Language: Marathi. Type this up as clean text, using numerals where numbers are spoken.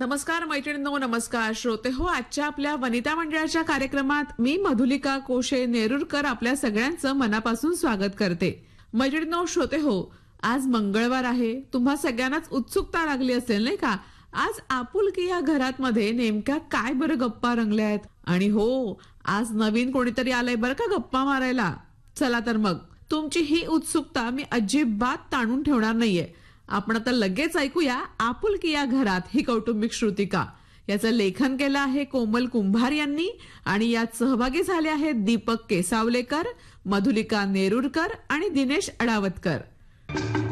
नमस्कार मैत्रिणींनो, नमस्कार श्रोते हो. आजच्या आपल्या वनिता मंडळाच्या कार्यक्रमात मी मधुलिका कोशे नेरुरकर आपल्या सगळ्यांचं मनापासून स्वागत करते. मैत्रिणींनो, श्रोते हो, आज मंगळवार आहे. तुम्हा सगळ्यांनाच उत्सुकता लागली असेल नाही का, आज आपुलकी या घरात मध्ये नेमक्या काय बरं गप्पा रंगल्या आहेत. आणि हो, आज नवीन कोणीतरी आलंय बरं का गप्पा मारायला. चला तर मग तुमची ही उत्सुकता मी अजिबात ताणून ठेवणार नाहीये. आपण आता लगेच ऐकूया आपुलकी या घरात ही कौटुंबिक श्रुतिका. याचं लेखन केलं आहे कोमल कुंभार यांनी आणि यात सहभागी झाले आहेत दीपक केसावलेकर, मधुलिका नेरुरकर आणि दिनेश अडावतकर.